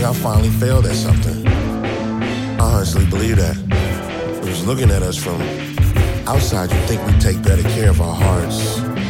think I finally failed at something. I honestly believe that. Because looking at us from outside, you think we take better care of our hearts,